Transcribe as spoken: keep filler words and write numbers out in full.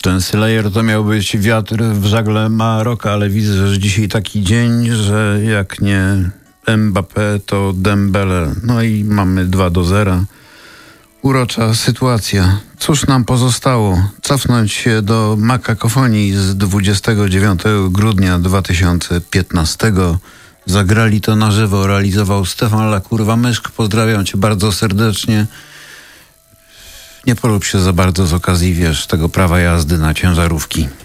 Ten Slayer to miał być wiatr w żagle Maroka, ale widzę, że dzisiaj taki dzień, że jak nie Mbappé, to Dembele. No i mamy dwa do zera. Urocza sytuacja. Cóż nam pozostało? Cofnąć się do makakofonii z dwudziestego dziewiątego grudnia dwa tysiące piętnastego. Zagrali to na żywo, realizował Stefan Lakurwa-Myszk. Pozdrawiam cię bardzo serdecznie. Nie polub się za bardzo z okazji, wiesz, tego prawa jazdy na ciężarówki.